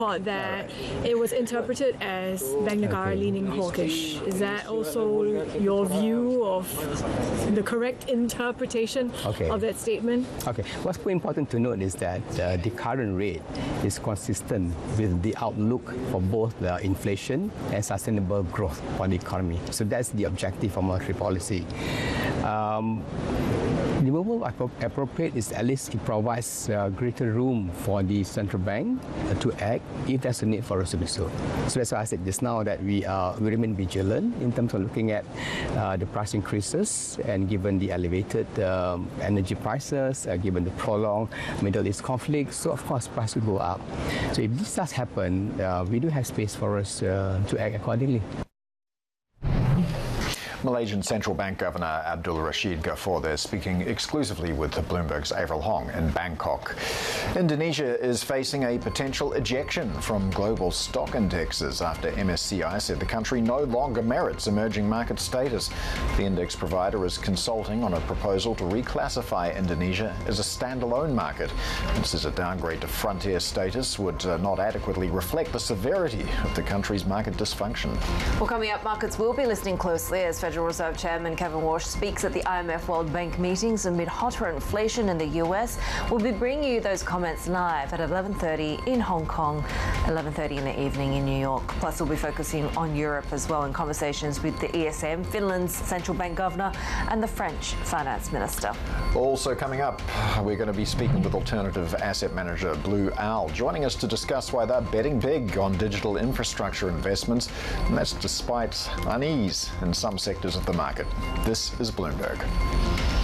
that it was interpreted as Bank Negara leaning hawkish. Is that also your view of the correct interpretation of that statement? Okay. What's important to note is that the current rate is consistent with the outlook for both the inflation and sustainable growth for the economy. So that's the objective of monetary policy. The removal of appropriate is at least it provides greater room for the central bank to act if there's a need for us to do so. So that's why I said just now that we remain vigilant in terms of looking at the price increases, and given the elevated energy prices, given the prolonged Middle East conflict, so of course price will go up. So if this does happen, we do have space for us to act accordingly. Malaysian Central Bank Governor Abdul Rashid Ghaffur there, speaking exclusively with Bloomberg's Avril Hong in Bangkok. Indonesia is facing a potential ejection from global stock indexes after MSCI said the country no longer merits emerging market status. The index provider is consulting on a proposal to reclassify Indonesia as a standalone market. It says a downgrade to frontier status would not adequately reflect the severity of the country's market dysfunction. Well, coming up, markets will be listening closely as Federal Reserve Chairman Kevin Walsh speaks at the IMF World Bank meetings amid hotter inflation in the US. We'll be bringing you those comments live at 11:30 in Hong Kong, 11:30 in the evening in New York. Plus, we'll be focusing on Europe as well in conversations with the ESM, Finland's central bank governor, and the French finance minister. Also coming up, we're going to be speaking with alternative asset manager Blue Owl, joining us to discuss why they're betting big on digital infrastructure investments, and that's despite unease in some sectors of the market. This is Bloomberg.